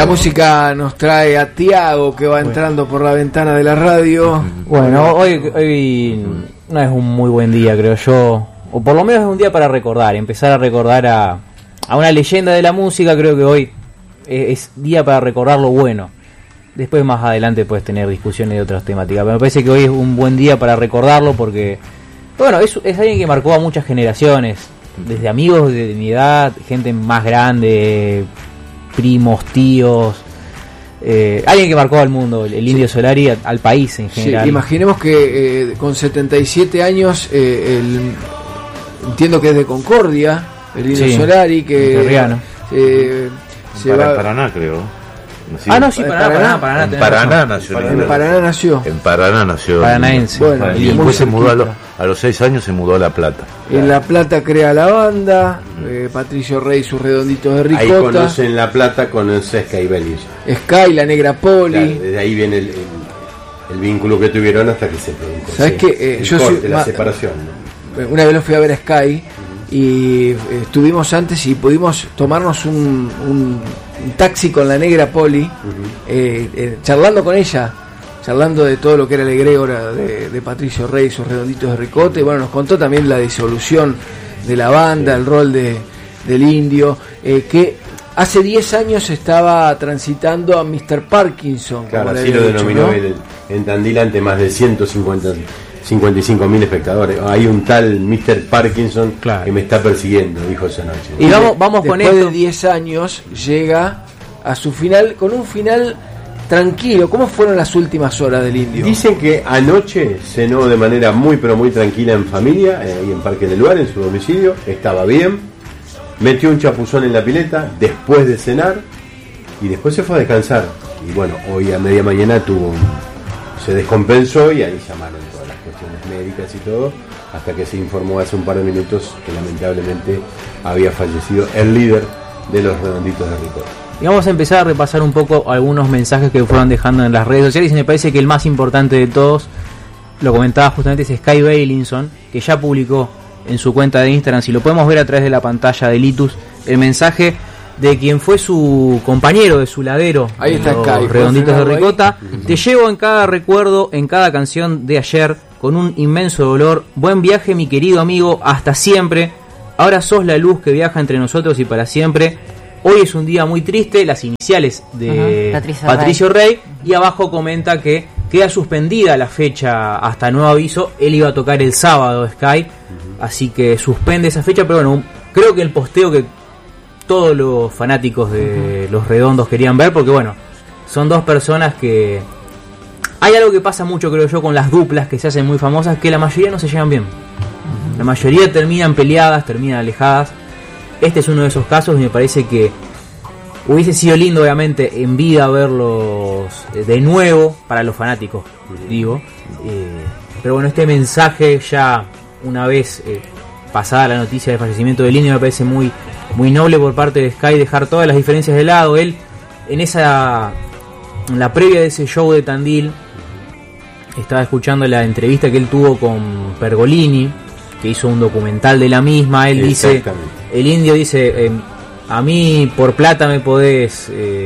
La música nos trae a Tiago, que va entrando por la ventana de la radio. Bueno, hoy no es un muy buen día, creo yo, o por lo menos es un día para recordar, empezar a recordar a una leyenda de la música. Creo que hoy es día para recordar lo bueno. Después más adelante puedes tener discusiones de otras temáticas, pero me parece que hoy es un buen día para recordarlo porque, bueno, es alguien que marcó a muchas generaciones, desde amigos de mi edad, gente más grande, primos, tíos, alguien que marcó al mundo, el Indio Solari, al país en general. Sí, imaginemos que con 77 años, entiendo que es de Concordia, el Indio Solari, que se va en Paraná, creo. Sí. No, sí, Paraná. En Paraná nació. En Paraná nació. Paranaense. Bueno, y después se mudó a los 6 años se mudó a La Plata. En La Plata crea la banda, Patricio Rey, sus redonditos de ricota. Ahí conocen La Plata, conoce Sky Bellis. Sky, la Negra Poli. Claro, desde ahí viene el vínculo que tuvieron hasta que se produjo. ¿Sabes qué? Yo soy la separación, ¿no? Una vez lo fui a ver a Sky y estuvimos antes y pudimos tomarnos un taxi con la Negra Poli, charlando con ella, charlando de todo lo que era el egregora de Patricio Rey, sus redonditos de ricota, y bueno, nos contó también la disolución de la banda, el rol del Indio, que hace 10 años estaba transitando a Mr. Parkinson. Claro, así lo denominó, ¿no? En Tandil, ante más de 55.000 espectadores. Hay un tal Mr. Parkinson, claro, que me está persiguiendo, dijo esa noche. Y vamos con esto. Después de 10 años llega a su final, con un final tranquilo. ¿Cómo fueron las últimas horas del Indio? Dicen que anoche cenó de manera muy pero muy tranquila en familia, ahí en Parque del Lugar, en su domicilio. Estaba bien, metió un chapuzón en la pileta después de cenar y después se fue a descansar. Y bueno, hoy a media mañana se descompensó y ahí llamaron todas las cuestiones médicas y todo, hasta que se informó hace un par de minutos que lamentablemente había fallecido el líder de los redonditos de ricota. Y vamos a empezar a repasar un poco algunos mensajes que fueron dejando en las redes sociales, y me parece que el más importante de todos, lo comentaba justamente, es Sky Bellinson, que ya publicó en su cuenta de Instagram, si lo podemos ver a través de la pantalla de Litus, el mensaje de quien fue su compañero de su ladero. Ahí está Sky, redonditos de ricota. Te llevo en cada recuerdo, en cada canción de ayer, con un inmenso dolor. Buen viaje, mi querido amigo, hasta siempre. Ahora sos la luz que viaja entre nosotros y para siempre. Hoy es un día muy triste, las iniciales de Patricio Rey. Y abajo comenta que queda suspendida la fecha hasta nuevo aviso. Él iba a tocar el sábado, Sky, así que suspende esa fecha. Pero bueno, creo que el posteo que todos los fanáticos de los Redondos querían ver, porque bueno, son dos personas que... Hay algo que pasa mucho, creo yo, con las duplas que se hacen muy famosas, que la mayoría no se llevan bien. La mayoría terminan peleadas, terminan alejadas. Este es uno de esos casos y me parece que hubiese sido lindo, obviamente, en vida verlos de nuevo, para los fanáticos, digo. Pero bueno, este mensaje ya una vez pasada la noticia del fallecimiento del Indio me parece muy noble por parte de Sky, dejar todas las diferencias de lado. Él, en la previa de ese show de Tandil, estaba escuchando la entrevista que él tuvo con Pergolini, que hizo un documental de la misma. Él dice, el Indio dice, a mí por plata me podés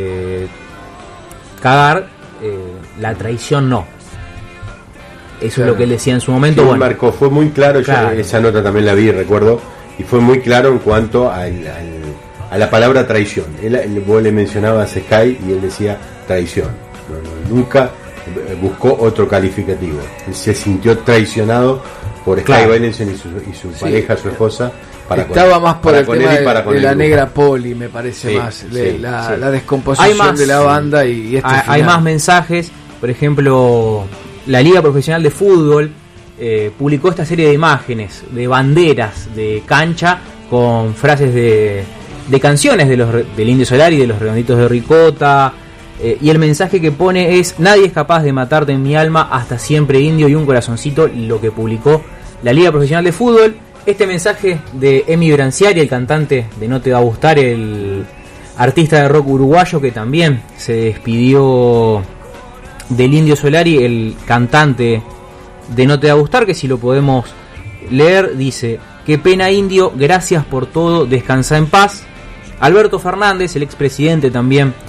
cagar, la traición no. Eso es lo que él decía en su momento. Sí, bueno, marcó, fue muy claro, claro. Esa nota también la vi, recuerdo, y fue muy claro en cuanto a la palabra traición. Vos le mencionabas Sky y él decía traición. Nunca buscó otro calificativo. Él se sintió traicionado por Sky Bellinson y su pareja, su esposa. Estaba más por el tema de la Negra Poli, me parece, más la descomposición de la banda y hay más mensajes. Por ejemplo, la Liga Profesional de Fútbol publicó esta serie de imágenes de banderas de cancha con frases de canciones del Indio Solari, de los Redonditos de Ricota, y el mensaje que pone es: nadie es capaz de matarte en mi alma, hasta siempre Indio, y un corazoncito, lo que publicó la Liga Profesional de Fútbol. Este mensaje de Emi Branciari, el cantante de No Te Va a Gustar, el artista de rock uruguayo que también se despidió del Indio Solari, el cantante de No Te Va a Gustar, que si lo podemos leer, dice: qué pena Indio, gracias por todo, descansa en paz. Alberto Fernández, el expresidente también